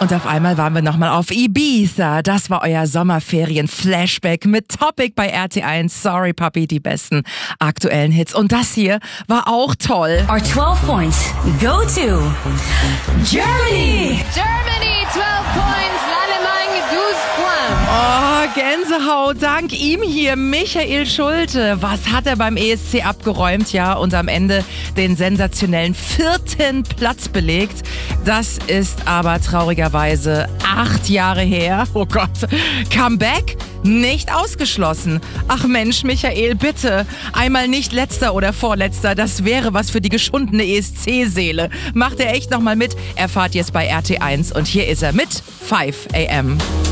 Und auf einmal waren wir nochmal auf Ibiza. Das war euer Sommerferien-Flashback mit Topic bei RT1. Sorry, Papi, die besten aktuellen Hits. Und das hier war auch toll. Our 12 points go to Germany. Germany, 12 points. L'Allemagne, 12 points. Oh, Gänsehaut. Dank ihm hier, Michael Schulte. Was hat er beim ESC abgeräumt? Ja, und am Ende den sensationellen 4. Platz belegt. Das ist aber traurigerweise 8 Jahre her. Oh Gott. Comeback? Nicht ausgeschlossen. Ach Mensch, Michael, bitte. Einmal nicht letzter oder vorletzter. Das wäre was für die geschundene ESC-Seele. Macht er echt nochmal mit? Erfahrt ihr es bei RT1. Und hier ist er mit 5 AM.